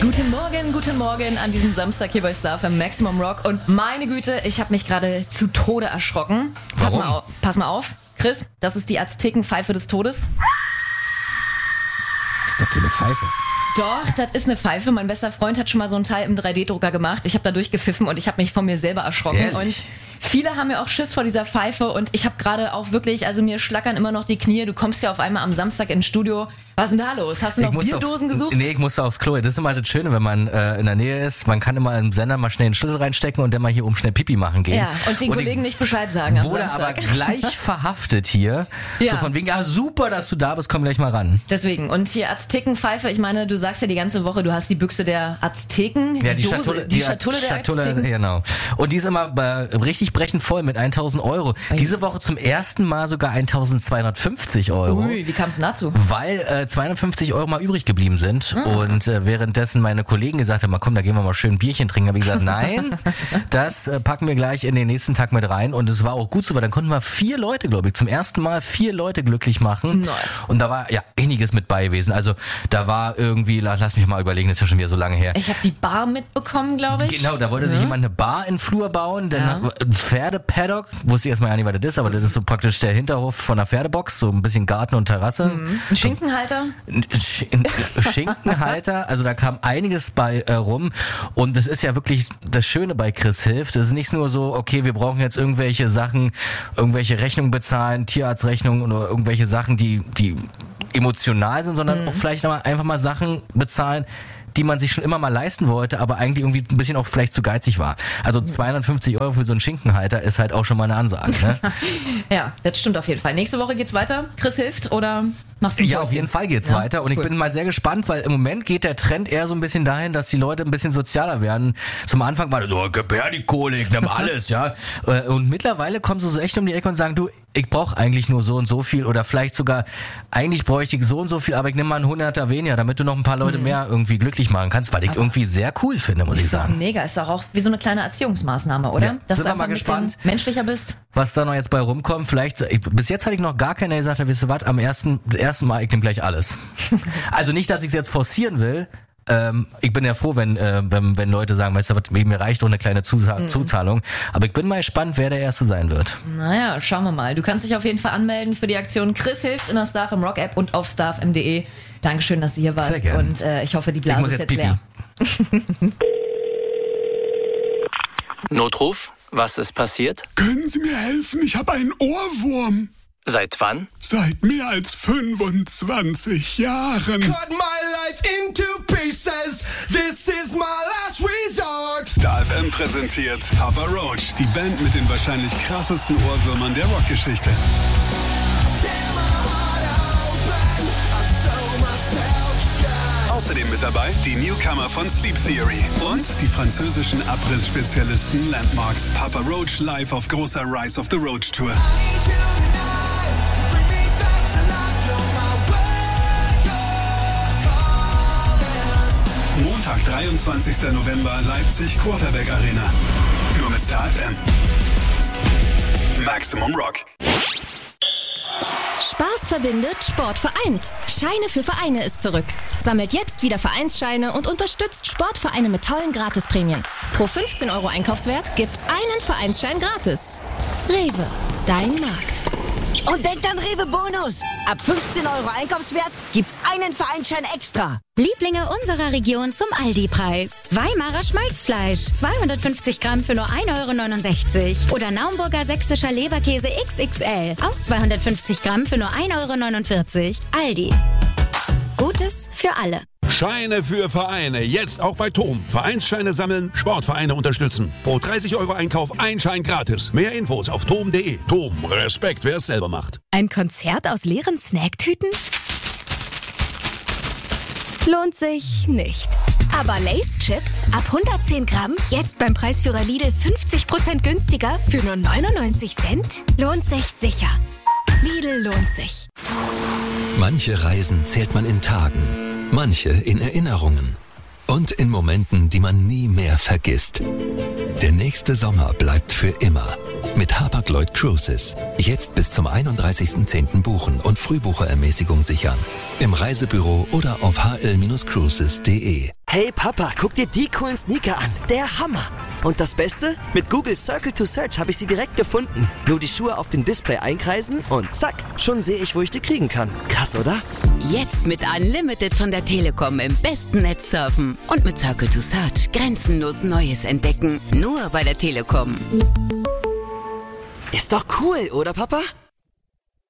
Guten Morgen an diesem Samstag hier bei Star FM Maximum Rock. Und meine Güte, ich habe mich gerade zu Tode erschrocken. Warum? Pass mal auf. Chris, das ist die Aztekenpfeife des Todes. Das ist doch keine Pfeife. Doch, das ist eine Pfeife. Mein bester Freund hat schon mal so einen Teil im 3D-Drucker gemacht. Ich habe da durchgepfiffen und ich habe mich von mir selber erschrocken. Ehrlich? Und viele haben ja auch Schiss vor dieser Pfeife. Und ich habe gerade auch wirklich, also mir schlackern immer noch die Knie. Du kommst ja auf einmal am Samstag ins Studio. Was ist denn da los? Hast du noch Bierdosen gesucht? Nee, ich musste aufs Klo. Das ist immer das Schöne, wenn man in der Nähe ist. Man kann immer im Sender mal schnell einen Schlüssel reinstecken und dann mal hier oben schnell Pipi machen gehen. Ja, und den Kollegen nicht Bescheid sagen am wurde Samstag. aber gleich verhaftet hier. Ja. So von wegen, ja super, dass du da bist, komm gleich mal ran. Deswegen. Und hier Aztekenpfeife, ich meine, du sagst ja die ganze Woche, du hast die Büchse der Azteken, Ja, die Schatulle der Azteken. Genau. Und die ist immer richtig brechend voll mit 1.000 Euro. Diese Woche zum ersten Mal sogar 1.250 Euro. Ui, wie kam es denn dazu? Weil 250 Euro mal übrig geblieben sind. Und währenddessen meine Kollegen gesagt haben, komm, da gehen wir mal schön ein Bierchen trinken, habe ich gesagt, nein, das packen wir gleich in den nächsten Tag mit rein. Und es war auch gut so, weil dann konnten wir 4 Leute, glaube ich, zum ersten Mal 4 Leute glücklich machen. Nice. Und da war ja einiges mit bei gewesen. Also da war irgendwie, lass mich mal überlegen, das ist ja schon wieder so lange her. Ich habe die Bar mitbekommen, glaube ich. Genau, da wollte sich jemand eine Bar in den Flur bauen, dann ein Pferdepaddock, wusste ich erstmal ja nicht, was das ist, aber das ist so praktisch der Hinterhof von einer Pferdebox, so ein bisschen Garten und Terrasse. Ein Schinkenhalter? Schinkenhalter, also da kam einiges bei rum und das ist ja wirklich das Schöne bei Chris hilft. Es ist nicht nur so, okay, wir brauchen jetzt irgendwelche Sachen, irgendwelche Rechnungen bezahlen, Tierarztrechnungen oder irgendwelche Sachen, die emotional sind, sondern auch vielleicht einfach mal Sachen bezahlen, die man sich schon immer mal leisten wollte, aber eigentlich irgendwie ein bisschen auch vielleicht zu geizig war. Also 250 Euro für so einen Schinkenhalter ist halt auch schon mal eine Ansage. Ne? Ja, das stimmt auf jeden Fall. Nächste Woche geht's weiter. Chris hilft oder machst du ein Ja, auf Päuschen? jeden Fall geht's weiter und ich bin mal sehr gespannt, weil im Moment geht der Trend eher so ein bisschen dahin, dass die Leute ein bisschen sozialer werden. Zum Anfang war das so, gib her die Kohle, ich nehm alles, ja. Und mittlerweile kommen sie so echt um die Ecke und sagen, du, ich brauche eigentlich nur so und so viel oder vielleicht sogar, eigentlich bräuchte ich so und so viel, aber ich nehme mal einen 100er weniger, damit du noch ein paar Leute mehr irgendwie glücklich machen kannst, weil ich irgendwie sehr cool finde, muss ich Ist doch sagen. mega, ist doch auch wie so eine kleine Erziehungsmaßnahme, oder? Ja, Dass sind du wir einfach mal ein bisschen gespannt. menschlicher bist. Was da noch jetzt bei rumkommt, vielleicht, bis jetzt hatte ich noch gar keiner, der gesagt hat, wisst ihr was, das erste Mal, ich nehme gleich alles. Also nicht, dass ich es jetzt forcieren will, ich bin ja froh, wenn Leute sagen, weißt du was, mir reicht doch eine kleine Zuzahlung, aber ich bin mal gespannt, wer der Erste sein wird. Naja, schauen wir mal. Du kannst dich auf jeden Fall anmelden für die Aktion Chris hilft in der Star FM Rock App und auf starfm.de. Dankeschön, dass du hier warst Sehr gerne. und ich hoffe, die Blase ist jetzt leer. Notruf? Was ist passiert? Können Sie mir helfen? Ich habe einen Ohrwurm. Seit wann? Seit mehr als 25 Jahren. Cut my life into pieces. This is my last resort. Star FM präsentiert Papa Roach, die Band mit den wahrscheinlich krassesten Ohrwürmern der Rockgeschichte. Außerdem mit dabei die Newcomer von Sleep Theory und die französischen Abriss-Spezialisten Landmarks. Papa Roach live auf großer Rise of the Roach Tour. Montag, 23. November, Leipzig, Quarterback Arena. Nur mit Star FM. Maximum Rock. Spaß verbindet, Sport vereint. Scheine für Vereine ist zurück. Sammelt jetzt wieder Vereinsscheine und unterstützt Sportvereine mit tollen Gratisprämien. Pro 15 Euro Einkaufswert gibt's einen Vereinsschein gratis. Rewe, dein Markt. Und denkt an Rewe Bonus. Ab 15 Euro Einkaufswert gibt's einen Vereinsschein extra. Lieblinge unserer Region zum Aldi-Preis. Weimarer Schmalzfleisch, 250 Gramm für nur 1,69 € Oder Naumburger sächsischer Leberkäse XXL, auch 250 Gramm für nur 1,49 €. Aldi. Gutes für alle. Scheine für Vereine. Jetzt auch bei TOM. Vereinsscheine sammeln, Sportvereine unterstützen. Pro 30 Euro Einkauf ein Schein gratis. Mehr Infos auf tom.de. TOM. Respekt, wer es selber macht. Ein Konzert aus leeren Snacktüten? Lohnt sich nicht. Aber Lay's Chips ab 110 Gramm, jetzt beim Preisführer Lidl 50% günstiger für nur 99 Cent? Lohnt sich sicher. Lidl lohnt sich. Manche Reisen zählt man in Tagen, manche in Erinnerungen und in Momenten, die man nie mehr vergisst. Der nächste Sommer bleibt für immer. mit Hapag-Lloyd Cruises. Jetzt bis zum 31.10. buchen und Frühbucherermäßigung sichern. Im Reisebüro oder auf hl-cruises.de. Hey Papa, guck dir die coolen Sneaker an. Der Hammer. Und das Beste? Mit Google Circle to Search habe ich sie direkt gefunden. Nur die Schuhe auf dem Display einkreisen und zack, schon sehe ich, wo ich die kriegen kann. Krass, oder? Jetzt mit Unlimited von der Telekom im besten Netz surfen. Und mit Circle to Search grenzenlos Neues entdecken. Nur bei der Telekom. Ist doch cool, oder Papa?